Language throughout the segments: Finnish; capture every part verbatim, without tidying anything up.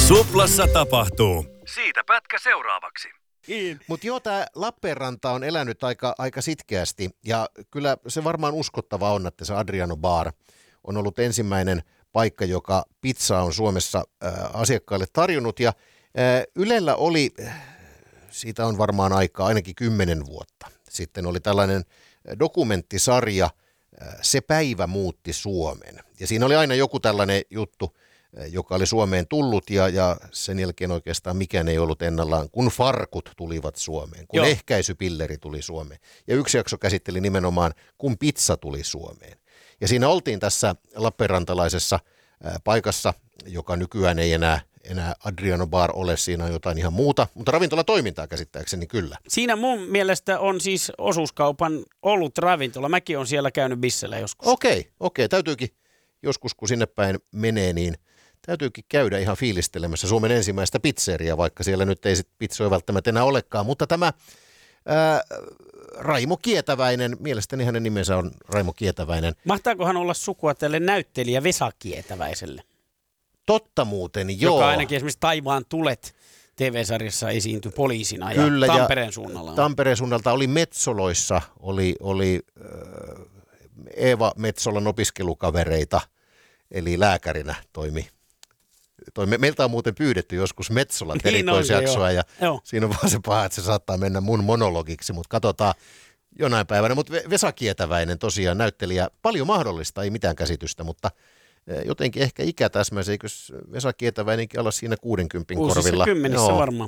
Suplassa tapahtuu. Siitä pätkä seuraavaksi. Mutta joo, tämä Lappeenranta on elänyt aika, aika sitkeästi ja kyllä se varmaan uskottava on, että se Adriano Bar on ollut ensimmäinen paikka, joka pizza on Suomessa äh, asiakkaille tarjonnut ja äh, Ylellä oli, siitä on varmaan aikaa ainakin kymmenen vuotta. Sitten oli tällainen dokumenttisarja, äh, Se päivä muutti Suomen ja siinä oli aina joku tällainen juttu, joka oli Suomeen tullut ja, ja sen jälkeen oikeastaan mikään ei ollut ennallaan, kun farkut tulivat Suomeen, kun Joo. ehkäisypilleri tuli Suomeen. Ja yksi jakso käsitteli nimenomaan, kun pizza tuli Suomeen. Ja siinä oltiin tässä lappeenrantalaisessa ää, paikassa, joka nykyään ei enää, enää Adriano Bar ole, siinä on jotain ihan muuta, mutta ravintolatoimintaa käsittääkseni kyllä. Siinä mun mielestä on siis osuuskaupan ollut ravintola. Mäkin on siellä käynyt bissellä joskus. Okei, okei, täytyykin joskus kun sinne päin menee, niin täytyykin käydä ihan fiilistelemässä Suomen ensimmäistä pizzeriaa, vaikka siellä nyt ei sit pizzoja välttämättä enää olekaan. Mutta tämä ää, Raimo Kietäväinen, mielestäni hänen nimensä on Raimo Kietäväinen. Mahtaakohan olla sukua tälle näyttelijä Vesa Kietäväiselle? Totta muuten, joo. Joka ainakin esimerkiksi Taivaan tulet T V-sarjassa esiintyi poliisina ja Kyllä, Tampereen ja suunnalla. On. Tampereen suunnalta oli Metsoloissa, oli, oli äh, Eeva Metsolan opiskelukavereita, eli lääkärinä toimi. toimi. Meiltä on muuten pyydetty joskus Metsolan Niin erikoisjaksoa, on, ja joo. siinä on vaan se paha, että se saattaa mennä mun monologiksi, mutta katsotaan jonain päivänä. Mutta Vesa Kietäväinen tosiaan näyttelijä, paljon mahdollista, ei mitään käsitystä, mutta jotenkin ehkä ikä täsmäisi, eikö Vesa Kietäväinenkin olla siinä kuudenkympin korvilla? Uusissa kymmenissä Joo. varmaan.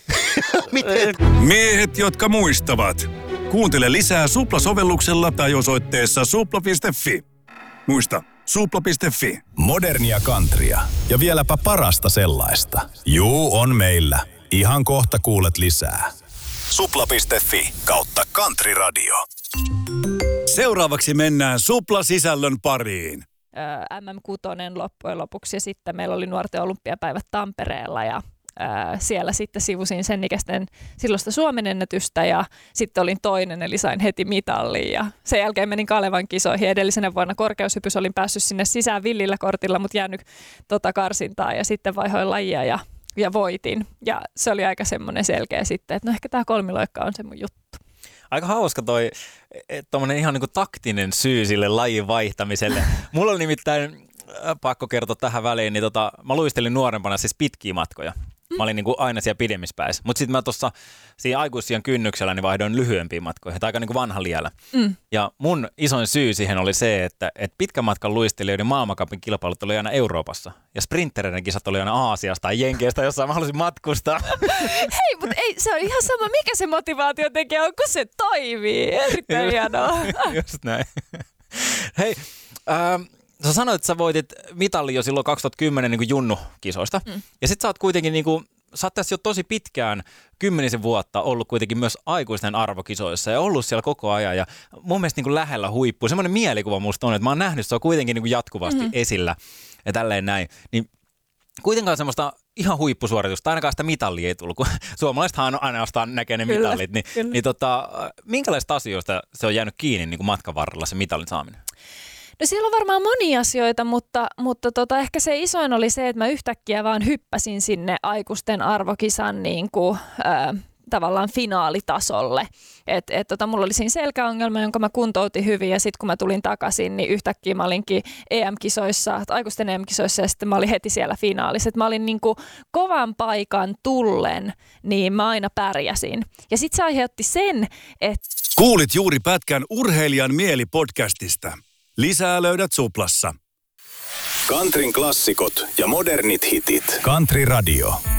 Miten? Miehet, jotka muistavat. Kuuntele lisää Supla-sovelluksella tai osoitteessa supla piste fi. Muista, supla piste fi. Modernia countrya ja vieläpä parasta sellaista. Juu, on meillä. Ihan kohta kuulet lisää. supla piste fi kautta country radio. Seuraavaksi mennään Supla-sisällön pariin. äm äm kuusi loppujen lopuksi ja sitten meillä oli nuorten olympiapäivät Tampereella ja ää, siellä sitten sivusin sen ikäisten silloista Suomen ennätystä ja sitten olin toinen eli sain heti mitallin ja sen jälkeen menin Kalevan kisoihin. Edellisenä vuonna korkeushypys olin päässyt sinne sisään villillä kortilla, mutta jäänyt tota karsintaa ja sitten vaihoin lajia ja, ja voitin ja se oli aika semmoinen selkeä sitten, että no ehkä tämä kolmiloikka on se mun juttu. Aika hauska toi tommonen ihan niinku taktinen syy sille lajin vaihtamiselle. Mulla oli nimittäin, pakko kertoa tähän väliin, niin tota, mä luistelin nuorempana siis pitkiä matkoja. Mä olin niinku aina siellä pidemmissä päissä. Mutta sitten mä tuossa siinä aikuisiän kynnyksellä niin vaihdoin lyhyempiin matkoihin, tai aika niinku vanha liellä. Mm. Ja mun isoin syy siihen oli se, että et pitkän matkan luistelijoiden maailmancupin kilpailut oli aina Euroopassa. Ja sprintereiden kisat oli aina Aasiasta tai Jenkeistä, jossa mä halusin matkustaa. Hei, mutta ei, se on ihan sama, mikä se motivaatiotekijä on, kun se toimii. Erittäin hienoa. Just näin. Hei, ähm, sä sanoit, että sä voitit mitalli jo silloin kaksituhattakymmenen niin kuin junnu-kisoista. Mm. Ja sit sä oot kuitenkin, niin kuin, sä oot tässä jo tosi pitkään, kymmenisen vuotta, ollut kuitenkin myös aikuisten arvokisoissa ja ollut siellä koko ajan. Ja mun mielestä niin kuin lähellä huippua. Semmoinen mielikuva musta on, että mä oon nähnyt sua kuitenkin niin kuin jatkuvasti mm-hmm. esillä ja tälleen näin. Niin kuitenkaan semmoista ihan huippusuoritusta, ainakaan sitä mitallia ei tullut, kun suomalaisethan on ainoastaan näkee ne kyllä, mitallit. Niin, niin tota, minkälaista asioista se on jäänyt kiinni niin kuin matkan varrella se mitallin saaminen? No siellä on varmaan monia asioita, mutta, mutta tota, ehkä se isoin oli se, että mä yhtäkkiä vaan hyppäsin sinne aikuisten arvokisan niin kuin, äh, tavallaan finaalitasolle. Et, et, tota, mulla oli siinä selkäongelma, jonka mä kuntoutin hyvin ja sitten kun mä tulin takaisin, niin yhtäkkiä mä olinkin E M-kisoissa, aikuisten E M-kisoissa ja sitten mä olin heti siellä finaalissa. Et mä olin niin kuin kovan paikan tullen, niin mä aina pärjäsin. Ja sitten se aiheutti sen, että... Kuulit juuri pätkän Urheilijan mieli-podcastista. Lisää löydät Suplassa. Countryn klassikot ja modernit hitit. Country Radio.